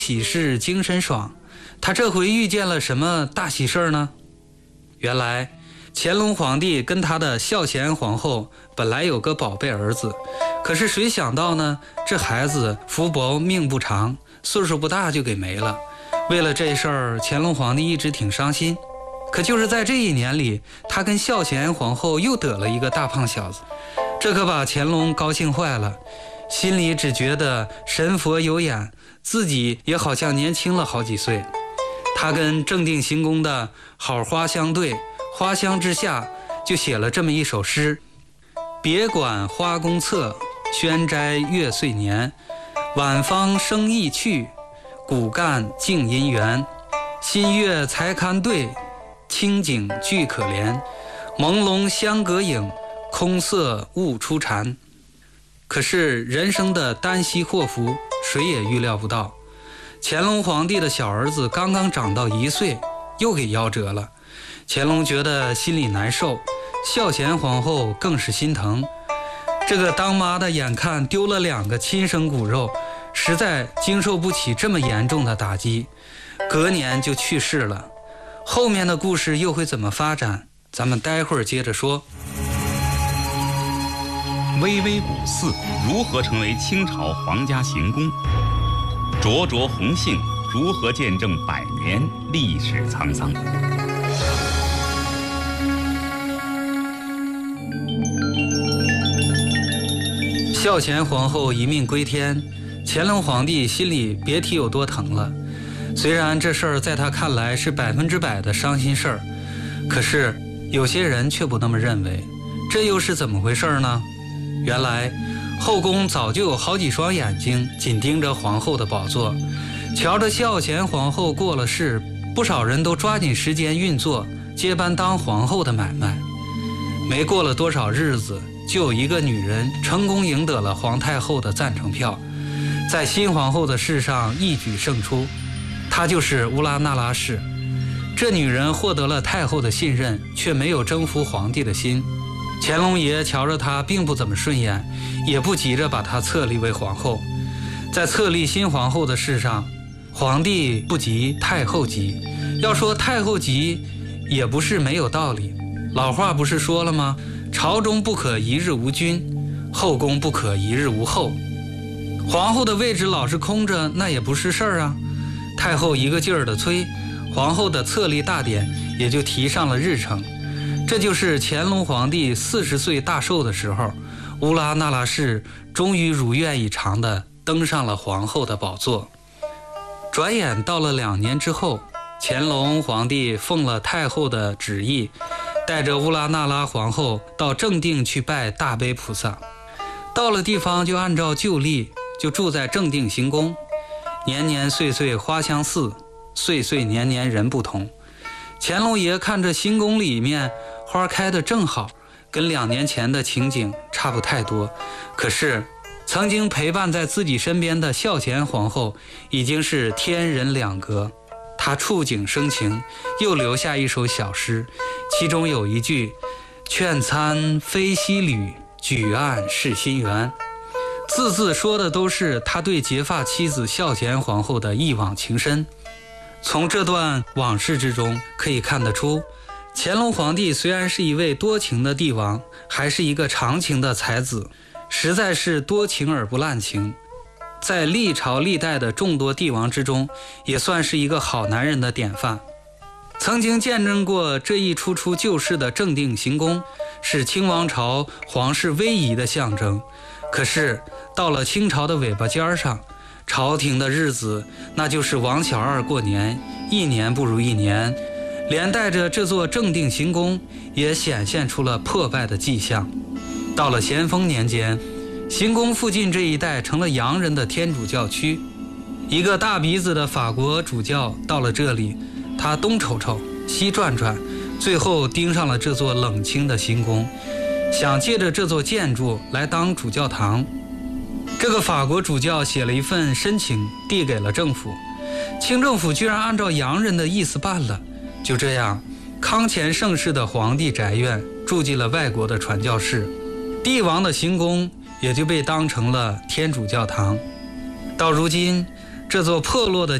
喜事精神爽，他这回遇见了什么大喜事呢？原来乾隆皇帝跟他的孝贤皇后本来有个宝贝儿子，可是谁想到呢，这孩子福薄命不长，岁数不大就给没了。为了这事儿，乾隆皇帝一直挺伤心。可就是在这一年里，他跟孝贤皇后又得了一个大胖小子，这可把乾隆高兴坏了，心里只觉得神佛有眼，自己也好像年轻了好几岁。他跟正定行宫的好花相对，花香之下就写了这么一首诗：别管花宫侧，轩斋月岁年，晚芳生意去，骨干净姻缘。新月才堪对，清景俱可怜。朦胧相隔影，空色悟出禅。可是人生的旦夕祸福，谁也预料不到。乾隆皇帝的小儿子刚刚长到1岁，又给夭折了。乾隆觉得心里难受，孝贤皇后更是心疼。这个当妈的眼看丢了2个亲生骨肉，实在经受不起这么严重的打击，隔年就去世了。后面的故事又会怎么发展？咱们待会儿接着说。 巍巍古寺如何成为清朝皇家行宫？灼灼红杏如何见证100年历史沧桑？ 孝贤皇后一命归天，乾隆皇帝心里别提有多疼了。虽然这事儿在他看来是100%的伤心事儿，可是有些人却不那么认为。这又是怎么回事呢？原来后宫早就有好几双眼睛紧盯着皇后的宝座，瞧着孝贤皇后过了世，不少人都抓紧时间运作接班当皇后的买卖。没过了多少日子，就有一个女人成功赢得了皇太后的赞成票，在新皇后的事上一举胜出。她就是乌拉那拉氏。这女人获得了太后的信任，却没有征服皇帝的心。乾隆爷瞧着她并不怎么顺眼，也不急着把她册立为皇后。在册立新皇后的事上，皇帝不急，太后急。要说太后急，也不是没有道理。老话不是说了吗？朝中不可一日无君，后宫不可一日无后。皇后的位置老是空着，那也不是事儿啊。太后一个劲儿的催，皇后的册立大典也就提上了日程。这就是乾隆皇帝40岁大寿的时候，乌拉那拉氏终于如愿以偿地登上了皇后的宝座。转眼到了2年之后，乾隆皇帝奉了太后的旨意，带着乌拉那拉皇后到正定去拜大悲菩萨。到了地方就按照旧例，就住在正定行宫。年年岁岁花相似，岁岁年年人不同。乾隆爷看着行宫里面花开得正好，跟2年前的情景差不太多。可是曾经陪伴在自己身边的孝贤皇后已经是天人两隔。他触景生情，又留下一首小诗，其中有一句：劝参非昔旅，举案是新缘。字字说的都是他对结发妻子孝贤皇后的一往情深。从这段往事之中可以看得出，乾隆皇帝虽然是一位多情的帝王，还是一个长情的才子，实在是多情而不滥情。在历朝历代的众多帝王之中，也算是一个好男人的典范。曾经见证过这一出出旧事的正定行宫，是清王朝皇室威仪的象征。可是到了清朝的尾巴尖上，朝廷的日子那就是王小二过年，一年不如一年，连带着这座正定行宫也显现出了破败的迹象。到了咸丰年间，行宫附近这一带成了洋人的天主教区。一个大鼻子的法国主教到了这里，他东瞅瞅西转转，最后盯上了这座冷清的行宫，想借着这座建筑来当主教堂。这个法国主教写了一份申请递给了政府，清政府居然按照洋人的意思办了。就这样，康乾盛世的皇帝宅院住进了外国的传教士，帝王的行宫也就被当成了天主教堂。到如今， 这座破落的